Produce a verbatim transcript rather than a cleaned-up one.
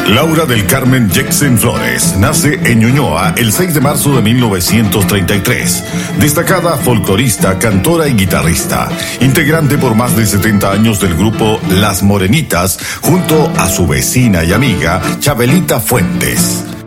Laura del Carmen Jexen Flores nace en Ñuñoa el seis de marzo de mil novecientos treinta y tres. Destacada folclorista, cantora y guitarrista. Integrante por más de setenta años del grupo Las Morenitas, junto a su vecina y amiga Chabelita Fuentes.